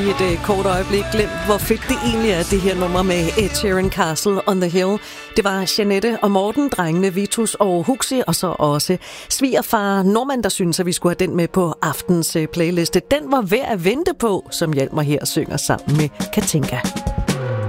lige et kort øjeblik glemt, hvor fedt det egentlig er, det her nummer med Ed Sheeran, Castle on the Hill. Det var Jeanette og Morten, drengene Vitus og Huxi, og så også svigerfar Norman, der synes, at vi skulle have den med på aftens playliste. Den var værd at vente på, som Hjalmar her synger sammen med Katinka.